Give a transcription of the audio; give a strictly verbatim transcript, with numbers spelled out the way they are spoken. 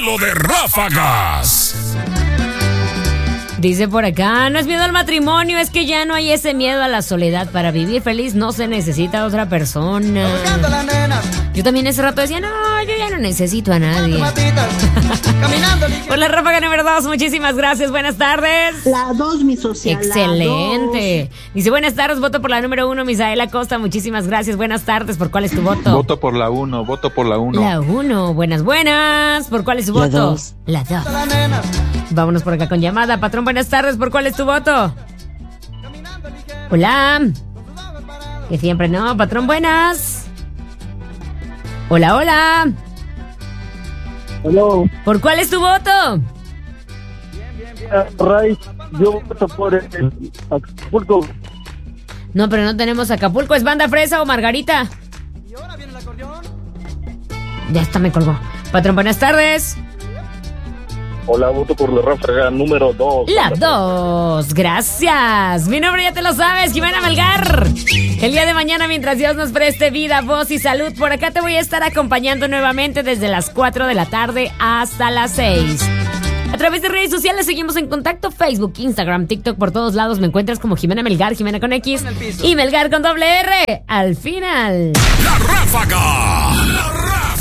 duelo de ráfagas. Dice por acá, no es miedo al matrimonio, es que ya no hay ese miedo a la soledad. Para vivir feliz no se necesita otra persona. Yo también ese rato decía, no, yo ya no necesito a nadie. Por la ráfaga número dos, muchísimas gracias, buenas tardes. La dos, mi social. Excelente. Dice, buenas tardes, voto por la número uno, Misaela Costa, muchísimas gracias, buenas tardes. ¿Por cuál es tu voto? Voto por la uno, voto por la uno. La uno, buenas, buenas. ¿Por cuál es tu La voto? dos. La dos. Vámonos por acá con llamada. Patrón, buenas tardes. ¿Por cuál es tu voto? Hola. Que siempre no. Patrón, buenas. Hola, hola. Hello. ¿Por cuál es tu voto? Ray, yo voto por el Acapulco. No, pero no tenemos Acapulco. ¿Es Banda Fresa o Margarita? Ya está, me colgó. Patrón, buenas tardes. Hola, voto por la ráfaga número dos. La dos, gracias. Mi nombre ya te lo sabes, Jimena Melgar. El día de mañana, mientras Dios nos preste vida, voz y salud, por acá te voy a estar acompañando nuevamente desde las cuatro de la tarde hasta las seis. A través de redes sociales seguimos en contacto, Facebook, Instagram, TikTok, por todos lados me encuentras como Jimena Melgar, Jimena con X y Melgar con doble R al final. La ráfaga.